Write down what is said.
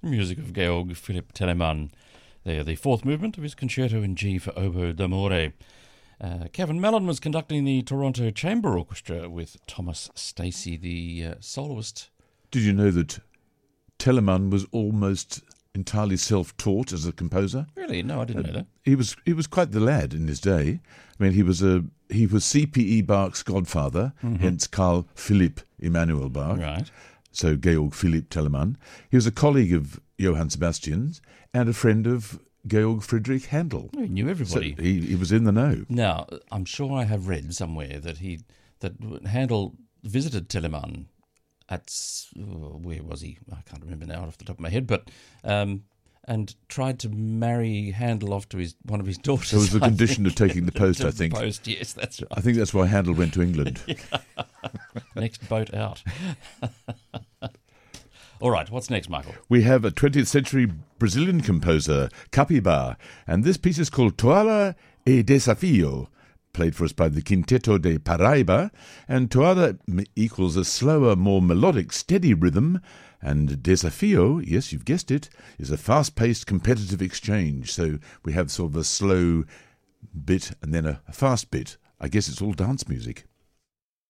Music of Georg Philipp Telemann. There, the fourth movement of his Concerto in G for Oboe d'Amore. Kevin Mellon was conducting the Toronto Chamber Orchestra with Thomas Stacey, the soloist. Did you know that Telemann was almost entirely self-taught as a composer? Really? No, I didn't know that. He was quite the lad in his day. I mean, he was C.P.E. Bach's godfather, hence Carl Philipp Emanuel Bach. Right. So Georg Philipp Telemann. He was a colleague of Johann Sebastian's and a friend of Georg Friedrich Handel. He knew everybody. So he was in the know. Now, I'm sure I have read somewhere that Handel visited Telemann at, where was he? I can't remember now off the top of my head, but and tried to marry Handel off to one of his daughters. So it was the condition of taking the post, I think. Post, yes, that's right. I think that's why Handel went to England. Next boat out. All right, what's next, Michael? We have a 20th century Brazilian composer, Capibá, and this piece is called Toada e Desafio, played for us by the Quinteto de Paraíba, and Toada equals a slower, more melodic, steady rhythm, and Desafio, yes, you've guessed it, is a fast-paced competitive exchange. So we have sort of a slow bit and then a fast bit. I guess it's all dance music.